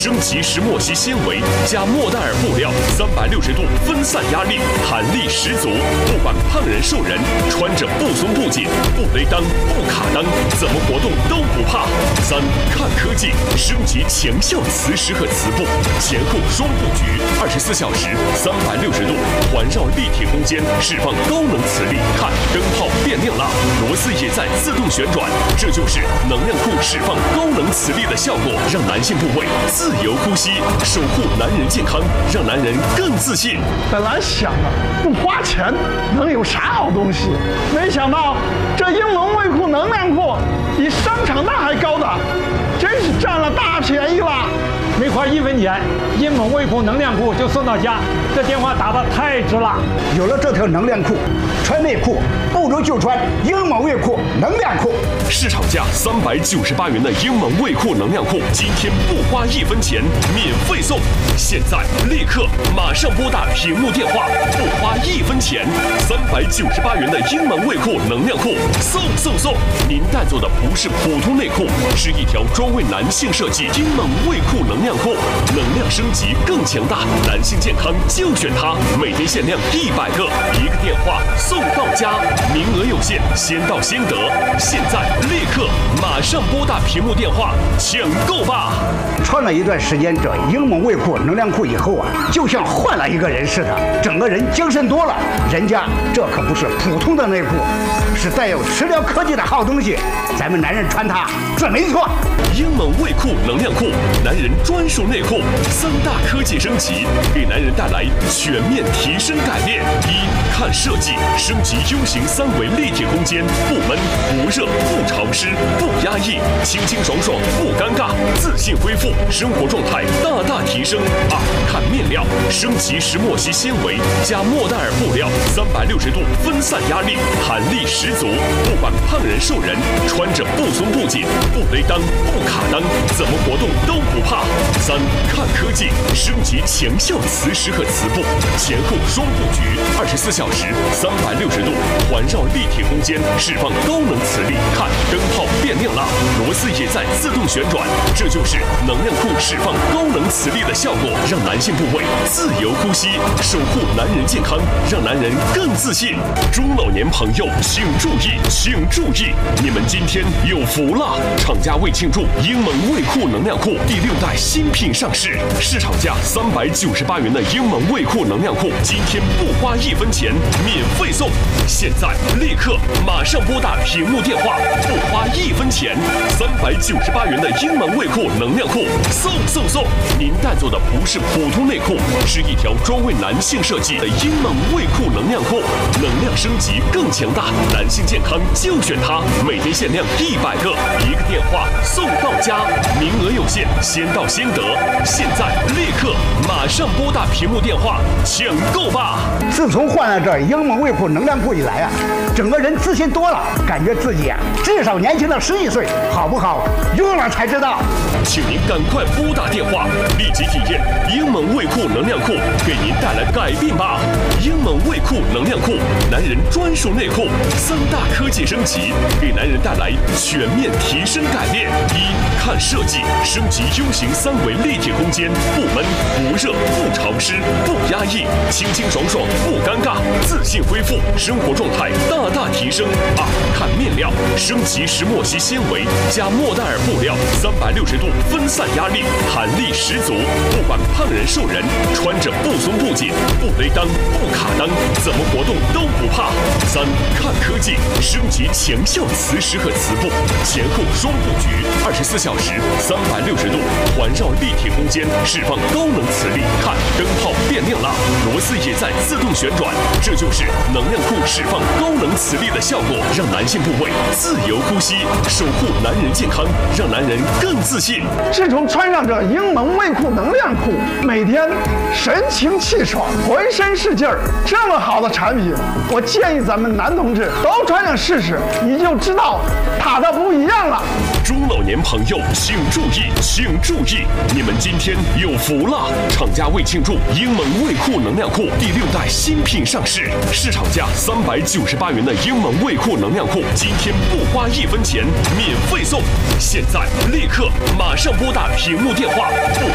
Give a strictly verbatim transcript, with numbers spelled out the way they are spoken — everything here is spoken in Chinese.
升级石墨烯纤维加莫代尔布料，三百六十度分散压力，弹力十足。不管胖人瘦人，穿着不松不紧，不勒裆不卡裆，怎么活动都不怕。三看科技，升级强效磁石和磁布，前后双布局，二十四小时，三百六十度环绕立体空间，释放高能磁力。看灯泡变亮了，螺丝也在自动旋转，这就是能量库释放高能磁力的效果，让男性部位自由呼吸，守护男人健康，让男人更自信。 本来想着不花钱能有啥好东西，没想到这英蒙卫裤能量裤比商场那还高档，真是占了大便宜了。 没花一分钱，英蒙卫裤能量裤就送到家，这电话打得太值了。 有了这条能量裤，穿内裤不如就穿英蒙卫裤能量裤。 市场价三百九十八元的英蒙卫裤能量裤，今天不花一分钱，免费送。现在立刻马上拨打屏幕电话，不花一分钱，三百九十八元的英蒙卫裤能量裤送送送！您带走的不是普通内裤，是一条专为男性设计英蒙卫裤能量裤，能量升级更强大，男性健康就选它。每天限量一百个，一个电话送到家，名额有限，先到先得。现在立刻马上拨打屏幕电话抢购吧！ 穿了一段时间这英蒙卫裤能量裤以后啊，就像换了一个人似的，整个人精神多了。人家这可不是普通的内裤，是带有磁疗科技的好东西，咱们男人穿它准没错。 英蒙卫裤能量裤，男人专属内裤，三大科技升级，给男人带来全面提升改变。一看设计，升级 U 型三维立体空间，不闷不热不潮湿不压抑，清清爽爽不尴尬，自信恢复，生活状态大大提升。二看面料，升级石墨烯纤维加莫代尔布料，三百六十度分散压力，弹力十足。不管胖人瘦人，穿着不松不紧，不勒裆不卡裆，怎么活动都不怕。三看科技，升级强效磁石和磁布，前后双布局，二十四小时，三百六十度环绕立体空间，释放高能磁力。看灯泡变亮了，螺丝也在自动旋转，这就是能量库释放高能磁力的效果，让男性部位自由呼吸，守护男人健康，让男人更自信。中老年朋友请注意，请注意，你们今天有福了！厂家为庆祝英蒙卫裤能量裤第六代新品上市，市场价三百九十八元的英蒙卫裤能量裤，今天不花一分钱，免费送。现在立刻马上拨打屏幕电话，不花一分钱，三百九十八元的英蒙卫裤能量裤送送送！您带走的不是普通内裤，是一条专为男性设计的英蒙卫裤能量裤，能量升级更强大，男性健康就选它。每天限量一百个，一个电话送到家，名额有限，先到先得。现在立刻马上拨打屏幕电话抢购吧！ 自从换了这英蒙卫裤能量裤以来啊，整个人自信多了，感觉自己啊至少年轻了十几岁，好不好？用了才知道。 请您赶快拨打电话，立即体验英蒙卫裤能量裤给您带来改变吧！英蒙卫裤能量裤，男人专属内裤，三大科技升级，给男人带来全面提升改变。一看设计，升级 U 型三维立体空间，不闷不热不潮湿不压抑，清清爽爽不尴尬，自信恢复，生活状态大大提升。二看面料，升级石墨烯纤维加莫代尔布料，三百六十度分散压力，弹力十足。不管胖人瘦人，穿着不松不紧，不勒裆不卡裆，怎么活动都不怕。三看科技，升级强效磁石和磁布，前后双布局，二十四小时，三百六十度环绕立体空间，释放高能磁力。看灯泡变亮了，螺丝也在自动旋转，这就是能量库释放高能磁力的效果，让男性部位自由呼吸，守护男人健康，让男人更自信。 自从穿上这英蒙卫裤能量裤，每天神清气爽，浑身是劲儿。这么好的产品，我建议咱们男同志都穿上试试，你就知道它的不一样了。 中老年朋友请注意，请注意，你们今天有福了！厂家为庆祝英蒙卫裤能量裤第六代新品上市，市场价三百九十八元的英蒙卫裤能量裤，今天不花一分钱，免费送。现在立刻马上拨打屏幕电话。